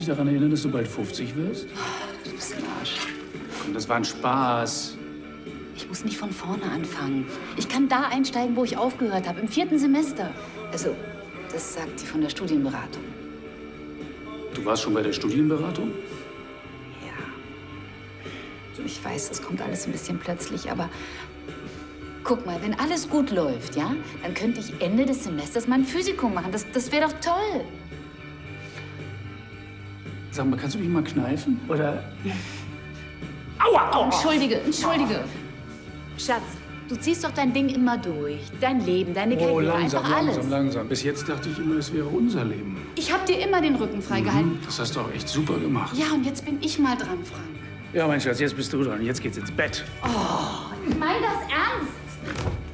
dich daran erinnern, dass du bald 50 wirst? Oh, du bist ein Arsch. Komm, das war ein Spaß. Ich muss nicht von vorne anfangen. Ich kann da einsteigen, wo ich aufgehört habe, im 4. Semester. Also, das sagt sie von der Studienberatung. Du warst schon bei der Studienberatung? Ja. Ich weiß, das kommt alles ein bisschen plötzlich, aber guck mal, wenn alles gut läuft, ja, dann könnte ich Ende des Semesters mal ein Physikum machen. Das wäre doch toll. Sag mal, kannst du mich mal kneifen? Oder? Aua, aua! Entschuldige. Schatz, du ziehst doch dein Ding immer durch. Dein Leben, deine Karriere, einfach alles. Langsam. Bis jetzt dachte ich immer, es wäre unser Leben. Ich hab dir immer den Rücken freigehalten. Das hast du auch echt super gemacht. Ja, und jetzt bin ich mal dran, Frank. Ja, mein Schatz, jetzt bist du dran. Jetzt geht's ins Bett. Oh, ich meine das ernst.